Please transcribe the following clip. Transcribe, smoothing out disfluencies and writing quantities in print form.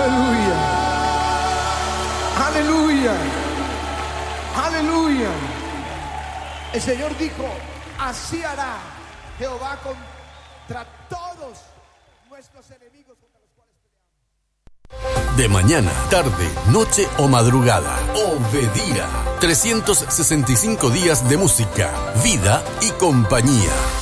Aleluya. Aleluya. Aleluya. El Señor dijo, así hará Jehová contra todos nuestros enemigos contra los cuales peleamos. De mañana, tarde, noche o madrugada. Obedira. 365 días de música, vida y compañía.